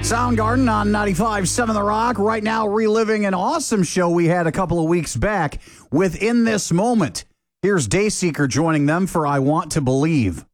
Soundgarden on 95.7 The Rock. Right now, reliving an awesome show we had a couple of weeks back with In This Moment. Here's Dayseeker joining them for I Want to Believe.